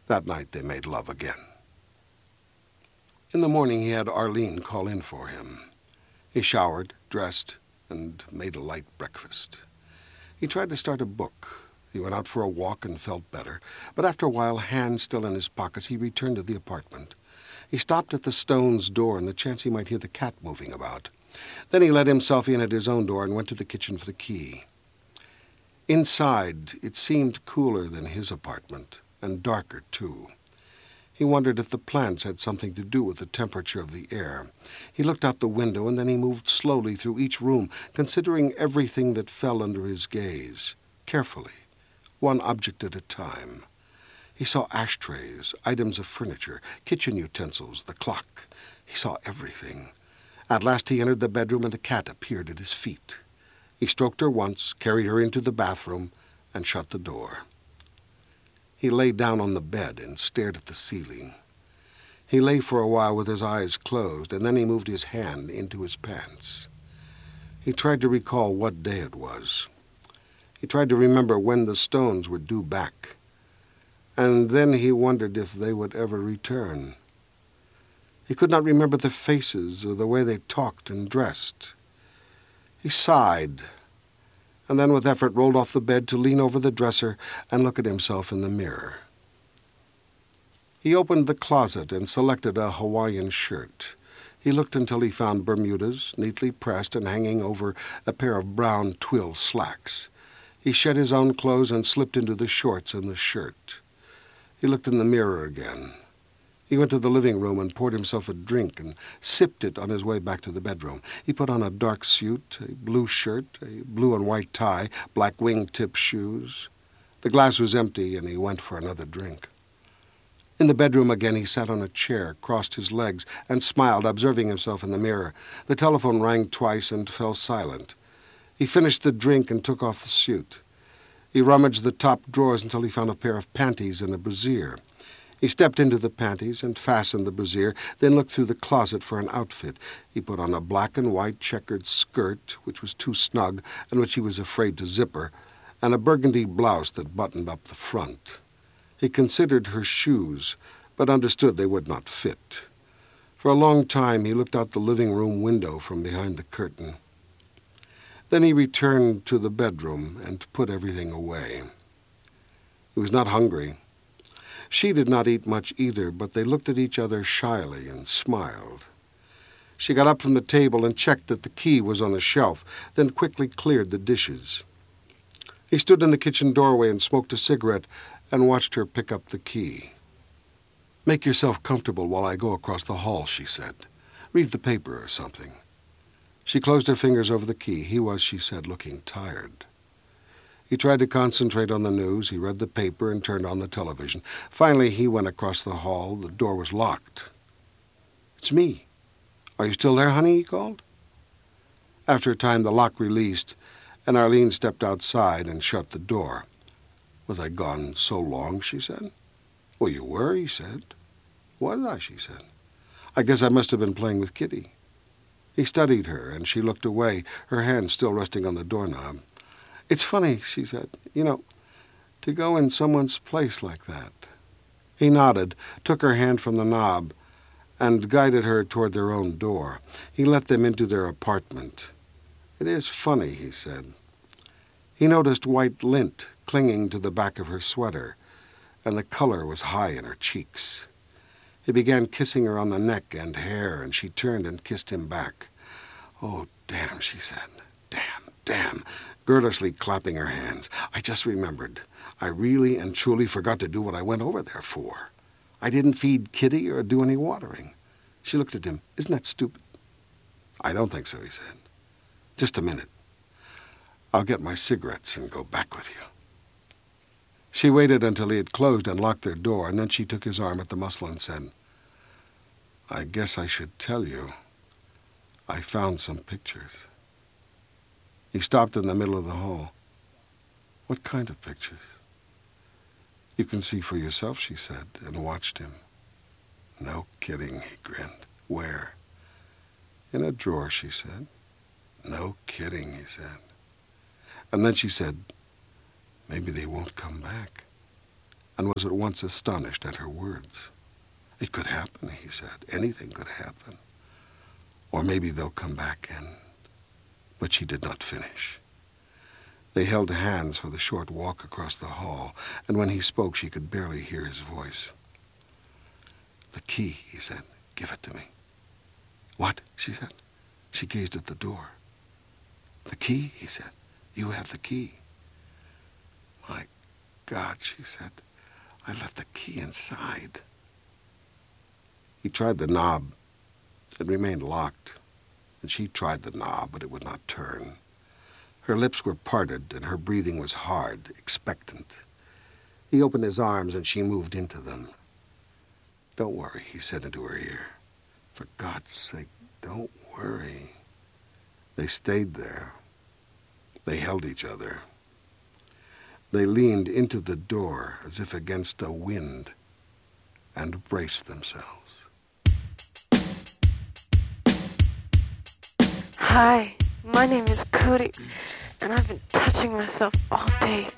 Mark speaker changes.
Speaker 1: That night they made love again. In the morning he had Arlene call in for him. He showered, dressed, and made a light breakfast. He tried to start a book. He went out for a walk and felt better, but after a while, hands still in his pockets, he returned to the apartment. He stopped at the Stones' door in the chance he might hear the cat moving about. Then he let himself in at his own door and went to the kitchen for the key. Inside, it seemed cooler than his apartment, and darker, too. He wondered if the plants had something to do with the temperature of the air. He looked out the window, and then he moved slowly through each room, considering everything that fell under his gaze, carefully, one object at a time. He saw ashtrays, items of furniture, kitchen utensils, the clock. He saw everything. At last he entered the bedroom, and the cat appeared at his feet. He stroked her once, carried her into the bathroom, and shut the door. He lay down on the bed and stared at the ceiling. He lay for a while with his eyes closed, and then he moved his hand into his pants. He tried to recall what day it was. He tried to remember when the Stones were due back. And then he wondered if they would ever return. He could not remember the faces or the way they talked and dressed. He sighed, and then with effort rolled off the bed to lean over the dresser and look at himself in the mirror. He opened the closet and selected a Hawaiian shirt. He looked until he found Bermudas, neatly pressed and hanging over a pair of brown twill slacks. He shed his own clothes and slipped into the shorts and the shirt. He looked in the mirror again. He went to the living room and poured himself a drink and sipped it on his way back to the bedroom. He put on a dark suit, a blue shirt, a blue and white tie, black wing-tip shoes. The glass was empty, and he went for another drink. In the bedroom again, he sat on a chair, crossed his legs, and smiled, observing himself in the mirror. The telephone rang twice and fell silent. He finished the drink and took off the suit. He rummaged the top drawers until he found a pair of panties and a brassiere. He stepped into the panties and fastened the brassiere, then looked through the closet for an outfit. He put on a black and white checkered skirt, which was too snug and which he was afraid to zipper, and a burgundy blouse that buttoned up the front. He considered her shoes, but understood they would not fit. For a long time he looked out the living room window from behind the curtain. Then he returned to the bedroom and put everything away. He was not hungry. She did not eat much either, but they looked at each other shyly and smiled. She got up from the table and checked that the key was on the shelf, then quickly cleared the dishes. He stood in the kitchen doorway and smoked a cigarette and watched her pick up the key. "Make yourself comfortable while I go across the hall," she said. "Read the paper or something." She closed her fingers over the key. He was, she said, looking tired. He tried to concentrate on the news. He read the paper and turned on the television. Finally, he went across the hall. The door was locked. "It's me. Are you still there, honey?" he called. After a time, the lock released, and Arlene stepped outside and shut the door. "Was I gone so long?" she said. "Well, you were," he said. "Was I?" she said. "I guess I must have been playing with Kitty." He studied her, and she looked away, her hand still resting on the doorknob. "It's funny," she said, to go in someone's place like that." He nodded, took her hand from the knob, and guided her toward their own door. He let them into their apartment. "It is funny," he said. He noticed white lint clinging to the back of her sweater, and the color was high in her cheeks. He began kissing her on the neck and hair, and she turned and kissed him back. "Oh, damn," she said. Damn, girlishly clapping her hands. "I just remembered. I really and truly forgot to do what I went over there for. I didn't feed Kitty or do any watering." She looked at him. "Isn't that stupid?" "I don't think so," he said. "Just a minute. I'll get my cigarettes and go back with you." She waited until he had closed and locked their door, and then she took his arm at the muscle and said, "I guess I should tell you. I found some pictures." He stopped in the middle of the hall. "What kind of pictures?" "You can see for yourself," she said, and watched him. "No kidding," he grinned. "Where?" "In a drawer," she said. "No kidding," he said. And then she said, "Maybe they won't come back." and was at once astonished at her words. It could happen, he said. Anything could happen. Or maybe they'll come back in. But she did not finish. They held hands for the short walk across the hall, and when he spoke, she could barely hear his voice. "The key," he said. "Give it to me." "What?" she said. She gazed at the door. "The key," he said. "You have the key." "My God," she said. "I left the key inside." He tried the knob. It remained locked, and she tried the knob, but it would not turn. Her lips were parted, and her breathing was hard, expectant. He opened his arms, and she moved into them. "Don't worry," he said into her ear. "For God's sake, don't worry." They stayed there. They held each other. They leaned into the door as if against a wind and braced themselves.
Speaker 2: Hi, my name is Cody, and I've been touching myself all day